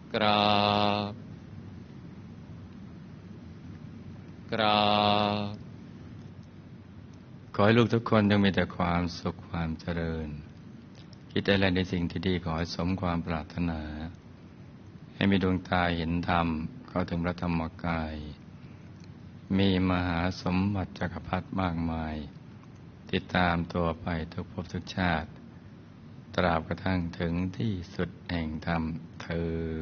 กราบกราบขอให้ลูกทุกคนจงมีแต่ความสุขความเจริญคิดอะไรในสิ่งที่ดีขอให้สมความปรารถนาให้มีดวงตาเห็นธรรมเข้าถึงพระธรรมกายมีมหาสมบัติจักรพรรดิมากมายติดตามตัวไปทุกภพทุกชาติตราบกระทั่งถึงที่สุดแห่งธรรมเธอ